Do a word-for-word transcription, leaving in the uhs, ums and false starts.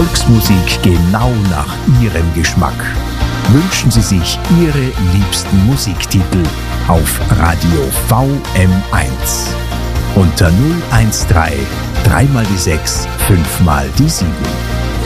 Volksmusik genau nach Ihrem Geschmack. Wünschen Sie sich Ihre liebsten Musiktitel auf Radio V M eins. Unter null eins drei, drei mal die sechs, fünf mal die sieben.